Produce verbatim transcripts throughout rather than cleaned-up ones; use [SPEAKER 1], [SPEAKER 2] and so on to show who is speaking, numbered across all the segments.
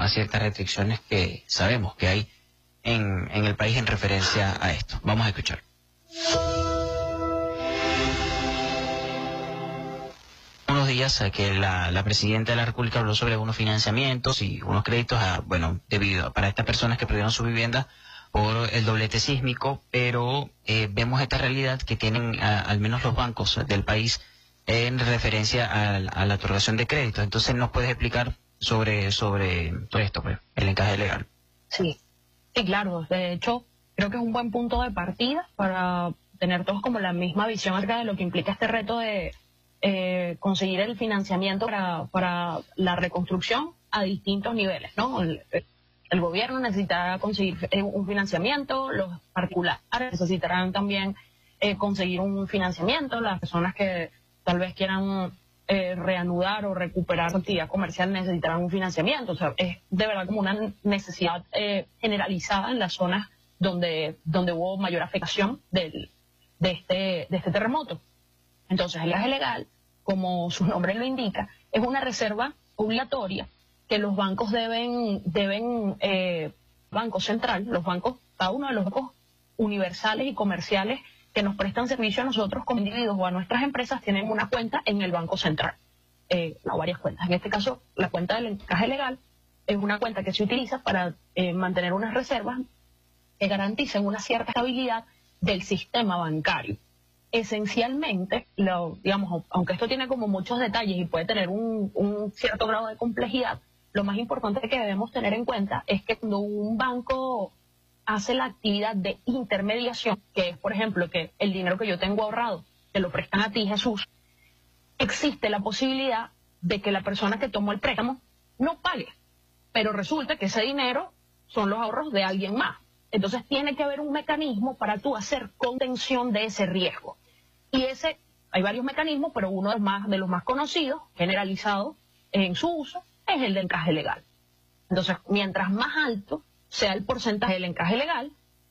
[SPEAKER 1] a ciertas restricciones que sabemos que hay en, en el país en referencia a esto. Vamos a escuchar. Unos días que la, la presidenta de la República habló sobre unos financiamientos y unos créditos, a, bueno, debido a, para estas personas que perdieron su vivienda por el doblete sísmico, pero eh, vemos esta realidad que tienen a, al menos los bancos del país en referencia a, a la otorgación de créditos. Entonces, ¿nos puedes explicar sobre sobre todo esto, pues, el encaje legal?
[SPEAKER 2] Sí, sí, claro. De hecho, creo que es un buen punto de partida para tener todos como la misma visión acerca de lo que implica este reto de eh, conseguir el financiamiento para, para la reconstrucción a distintos niveles, ¿no? El, el gobierno necesitará conseguir un financiamiento, los particulares necesitarán también eh, conseguir un financiamiento, las personas que tal vez quieran eh, reanudar o recuperar su actividad comercial necesitarán un financiamiento. O sea, es de verdad como una necesidad eh, generalizada en las zonas donde, donde hubo mayor afectación del, de, este, de este terremoto. Entonces, el encaje legal, como su nombre lo indica, es una reserva obligatoria que los bancos deben, deben eh, Banco Central, los bancos, cada uno de los bancos universales y comerciales que nos prestan servicio a nosotros como individuos o a nuestras empresas, tienen una cuenta en el Banco Central, eh, no, varias cuentas. En este caso, la cuenta del encaje legal es una cuenta que se utiliza para eh, mantener unas reservas que garanticen una cierta estabilidad del sistema bancario. Esencialmente, lo, digamos, aunque esto tiene como muchos detalles y puede tener un, un cierto grado de complejidad, lo más importante que debemos tener en cuenta es que cuando un banco hace la actividad de intermediación, que es, por ejemplo, que el dinero que yo tengo ahorrado te lo prestan a ti, Jesús, existe la posibilidad de que la persona que tomó el préstamo no pague, pero resulta que ese dinero son los ahorros de alguien más. Entonces tiene que haber un mecanismo para tú hacer contención de ese riesgo. Y ese, hay varios mecanismos, pero uno de los más, de los más conocidos, generalizado en su uso, es el de encaje legal. Entonces, mientras más alto sea el porcentaje del encaje legal,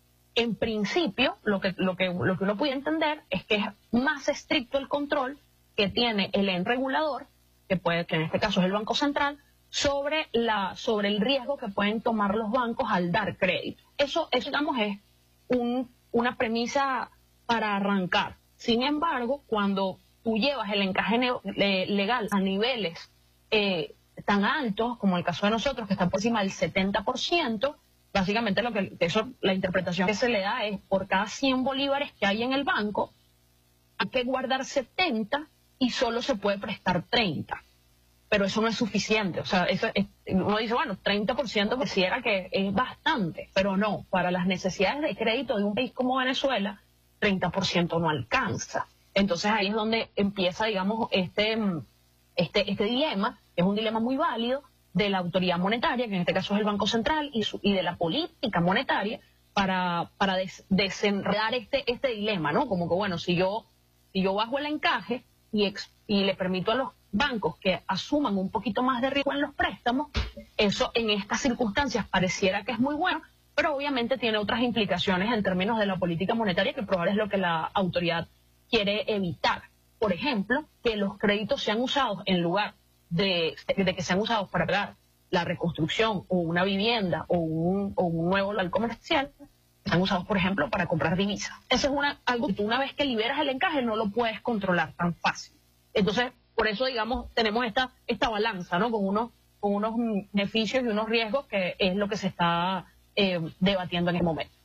[SPEAKER 2] en principio, lo que, lo que, lo que uno puede entender es que es más estricto el control que tiene el ente regulador, que puede, que en este caso es el Banco Central, sobre la, sobre el riesgo que pueden tomar los bancos al dar crédito. Eso, eso digamos, es un, una premisa para arrancar. Sin embargo, cuando tú llevas el encaje ne- legal a niveles eh, tan altos, como el caso de nosotros, que está por encima del setenta por ciento, básicamente lo que eso, la interpretación que se le da es por cada cien bolívares que hay en el banco, hay que guardar setenta y solo se puede prestar treinta. Pero eso no es suficiente. O sea, eso es, uno dice, bueno, treinta por ciento pareciera que es bastante, pero no, para las necesidades de crédito de un país como Venezuela, treinta por ciento no alcanza. Entonces ahí es donde empieza, digamos, este, este, este dilema, que es un dilema muy válido, de la autoridad monetaria, que en este caso es el Banco Central, y, su, y de la política monetaria, para, para des, desenredar este, este dilema, ¿no? Como que, bueno, si yo, si yo bajo el encaje y, ex, y le permito a los bancos que asuman un poquito más de riesgo en los préstamos, eso en estas circunstancias pareciera que es muy bueno, pero obviamente tiene otras implicaciones en términos de la política monetaria, que probablemente es lo que la autoridad quiere evitar. Por ejemplo, que los créditos sean usados en lugar de, de que sean usados para pagar la reconstrucción o una vivienda o un, o un nuevo local comercial, están usados, por ejemplo, para comprar divisas. Eso es una, algo que tú una vez que liberas el encaje no lo puedes controlar tan fácil. Entonces, por eso, digamos, tenemos esta, esta balanza, ¿no? Con unos, con unos beneficios y unos riesgos, que es lo que se está eh, debatiendo en el momento.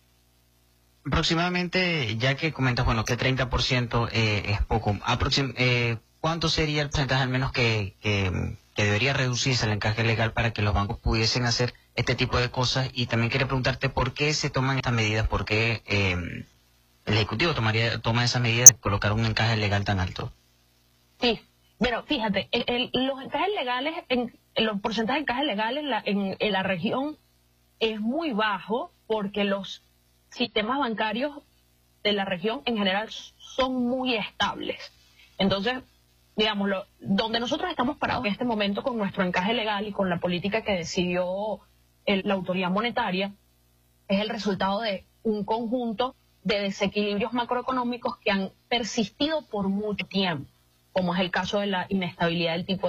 [SPEAKER 1] Aproximadamente, ya que comentas, bueno, que treinta por ciento eh, es poco, aproxim eh, ¿cuánto sería el porcentaje al menos que, que, que debería reducirse el encaje legal para que los bancos pudiesen hacer este tipo de cosas? Y también quería preguntarte por qué se toman estas medidas, por qué eh, el Ejecutivo tomaría, toma esas medidas de colocar un encaje legal tan alto.
[SPEAKER 2] Sí, pero fíjate, el, el, los encajes legales, en, en los porcentajes de encajes legales en la, en, en la región es muy bajo, porque los sistemas bancarios de la región en general son muy estables. Entonces, digamos, lo, donde nosotros estamos parados en este momento con nuestro encaje legal y con la política que decidió el, la autoridad monetaria, es el resultado de un conjunto de desequilibrios macroeconómicos que han persistido por mucho tiempo, como es el caso de la inestabilidad del tipo